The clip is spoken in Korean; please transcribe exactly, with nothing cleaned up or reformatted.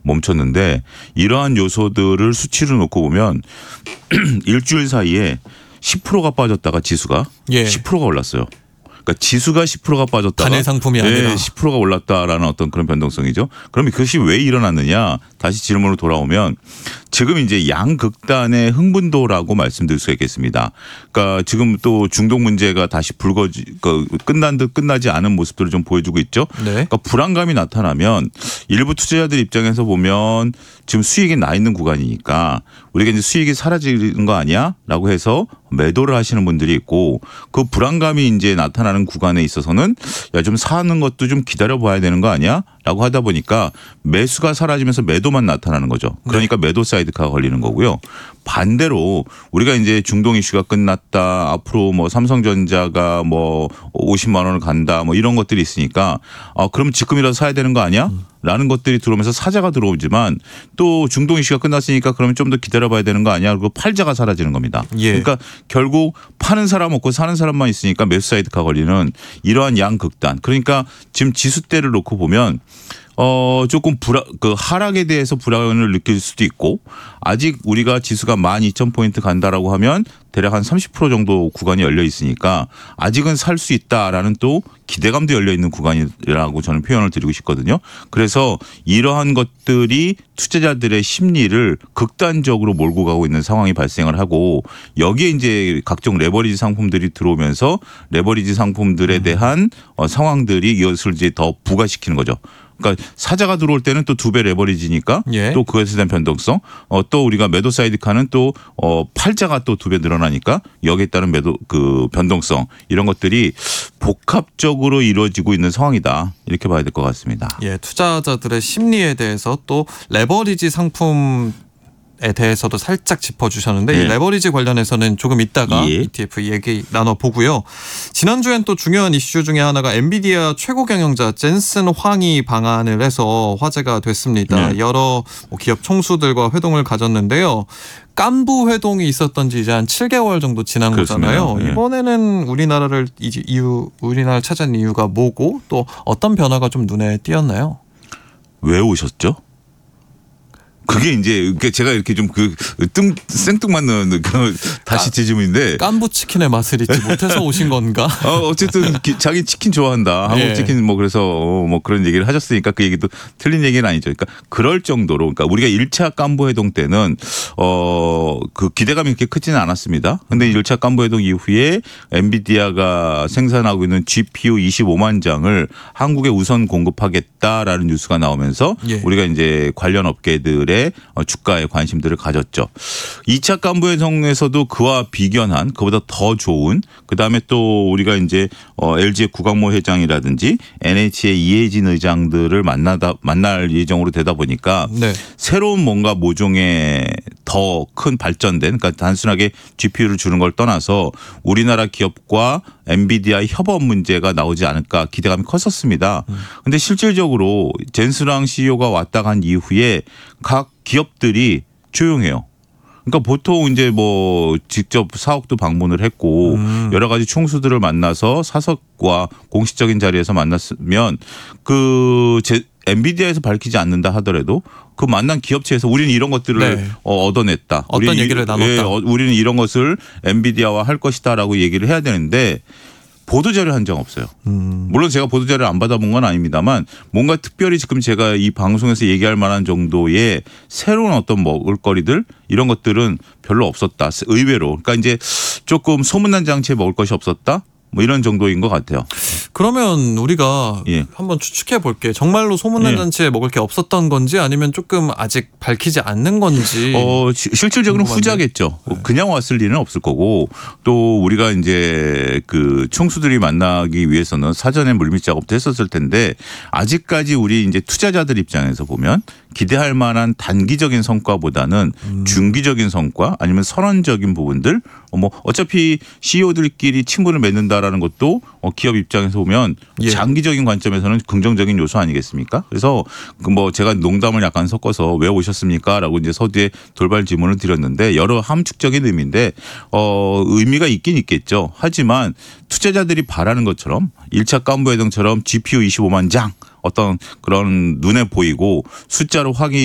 멈췄는데 이러한 요소들을 수치로 놓고 보면 일주일 사이에 십 퍼센트가 빠졌다가 지수가 예. 십 퍼센트가 올랐어요. 그러니까 지수가 십 퍼센트가 빠졌다가 단일 상품이 네, 아니라 십 퍼센트가 올랐다라는 어떤 그런 변동성이죠. 그러면 그것이 왜 일어났느냐? 다시 질문으로 돌아오면 지금 이제 양극단의 흥분도라고 말씀드릴 수 있겠습니다. 그러니까 지금 또 중동 문제가 다시 불거지 끝난 듯 끝나지 않은 모습들을 좀 보여주고 있죠. 네. 그러니까 불안감이 나타나면 일부 투자자들 입장에서 보면 지금 수익이 나 있는 구간이니까 우리가 이제 수익이 사라지는 거 아니야?라고 해서 매도를 하시는 분들이 있고 그 불안감이 이제 나타나는 구간에 있어서는 야, 좀 사는 것도 좀 기다려 봐야 되는 거 아니야?라고 하다 보니까 매수가 사라지면서 매도만 나타나는 거죠. 그러니까 매도 사이드카가 걸리는 거고요. 반대로 우리가 이제 중동 이슈가 끝났다. 앞으로 뭐 삼성전자가 뭐 오십만 원을 간다. 뭐 이런 것들이 있으니까 아, 그럼 지금이라도 사야 되는 거 아니야? 라는 것들이 들어오면서 사자가 들어오지만 또 중동 이슈가 끝났으니까 그러면 좀 더 기다려봐야 되는 거 아니야? 그리고 팔자가 사라지는 겁니다. 예. 그러니까 결국 파는 사람 없고 사는 사람만 있으니까 매수 사이드카 걸리는 이러한 양극단. 그러니까 지금 지수대를 놓고 보면 어 조금 불안 그 하락에 대해서 불안을 느낄 수도 있고 아직 우리가 지수가 만 이천 포인트 간다라고 하면 대략 한 삼십 퍼센트 정도 구간이 열려 있으니까 아직은 살 수 있다라는 또 기대감도 열려 있는 구간이라고 저는 표현을 드리고 싶거든요. 그래서 이러한 것들이 투자자들의 심리를 극단적으로 몰고 가고 있는 상황이 발생을 하고 여기에 이제 각종 레버리지 상품들이 들어오면서 레버리지 상품들에 대한 어, 상황들이 이것을 이제 더 부가시키는 거죠. 그러니까 사자가 들어올 때는 또 두 배 레버리지니까 예. 또 그것에 대한 변동성 어, 또 우리가 매도 사이드카는 또 어, 팔자가 또 두 배 늘어나니까 여기에 따른 매도 그 변동성 이런 것들이 복합적으로 이루어지고 있는 상황이다 이렇게 봐야 될 것 같습니다. 예, 투자자들의 심리에 대해서 또 레버리지 상품 에 대해서도 살짝 짚어주셨는데 네. 이 레버리지 관련해서는 조금 이따가 예. 이티에프 얘기 나눠보고요. 지난주엔 또 중요한 이슈 중에 하나가 엔비디아 최고 경영자 젠슨 황이 방한을 해서 화제가 됐습니다. 네. 여러 뭐 기업 총수들과 회동을 가졌는데요. 깐부 회동이 있었던 지 이제 한 칠 개월 정도 지난 그렇습니다. 거잖아요. 네. 이번에는 우리나라를 이제 이유 우리나라를 찾은 이유가 뭐고 또 어떤 변화가 좀 눈에 띄었나요? 왜 오셨죠? 그게 이제 제가 이렇게 좀 그 뜬 생뚱맞는 그 다시 지짐인데 깐부 치킨의 맛을 잊지 못해서 오신 건가? 어, 어쨌든 기, 자기 치킨 좋아한다. 한국 예. 치킨 뭐 그래서 어, 뭐 그런 얘기를 하셨으니까 그 얘기도 틀린 얘기는 아니죠. 그러니까 그럴 정도로 그러니까 우리가 일 차 깐부 회동 때는 어, 그 기대감이 그렇게 크지는 않았습니다. 근데 일 차 깐부 회동 이후에 엔비디아가 생산하고 있는 지피유 이십오만 장을 한국에 우선 공급하겠다라는 뉴스가 나오면서 예. 우리가 이제 관련 업계들의 주가에 관심들을 가졌죠. 이 차 깐부 회동에서도 그와 비견한 그보다 더 좋은 그다음에 또 우리가 이제 어 엘지의 구광모 회장이라든지 엔에이치의 이해진 의장들을 만나다 만날 예정으로 되다 보니까 네. 새로운 뭔가 모종의 더 큰 발전된 그러니까 단순하게 지피유를 주는 걸 떠나서 우리나라 기업과 엔비디아의 협업 문제가 나오지 않을까 기대감이 컸었습니다. 그런데 실질적으로 젠스랑 씨이오가 왔다 간 이후에 각 기업들이 조용해요. 그러니까 보통 이제 뭐 직접 사옥도 방문을 했고 음. 여러 가지 총수들을 만나서 사석과 공식적인 자리에서 만났으면 그 제, 엔비디아에서 밝히지 않는다 하더라도 그 만난 기업체에서 우리는 이런 것들을 네. 어, 얻어냈다. 어떤 우리는 얘기를 이, 나눴다. 예, 어, 우리는 이런 것을 엔비디아와 할 것이다라고 얘기를 해야 되는데 보도자료 한 장 없어요. 음. 물론 제가 보도자료를 안 받아본 건 아닙니다만 뭔가 특별히 지금 제가 이 방송에서 얘기할 만한 정도의 새로운 어떤 먹을거리들 이런 것들은 별로 없었다. 의외로. 그러니까 이제 조금 소문난 장치에 먹을 것이 없었다. 뭐 이런 정도인 것 같아요. 그러면 우리가 예. 한번 추측해 볼게요. 정말로 소문난 예. 잔치에 먹을 게 없었던 건지 아니면 조금 아직 밝히지 않는 건지. 어, 시, 실질적으로는 궁금한데. 후자겠죠. 네. 그냥 왔을 리는 없을 거고 또 우리가 이제 그 총수들이 만나기 위해서는 사전에 물밑 작업도 했었을 텐데 아직까지 우리 이제 투자자들 입장에서 보면 기대할 만한 단기적인 성과보다는 음. 중기적인 성과 아니면 선언적인 부분들 뭐 어차피 씨이오들끼리 친분을 맺는다라는 것도 기업 입장에서 보면 예. 장기적인 관점에서는 긍정적인 요소 아니겠습니까? 그래서 그 뭐 제가 농담을 약간 섞어서 왜 오셨습니까?라고 이제 서두에 돌발 질문을 드렸는데 여러 함축적인 의미인데 어 의미가 있긴 있겠죠. 하지만 투자자들이 바라는 것처럼 일 차 깐부 회동처럼 지피유 이십오만 장 어떤 그런 눈에 보이고 숫자로 확인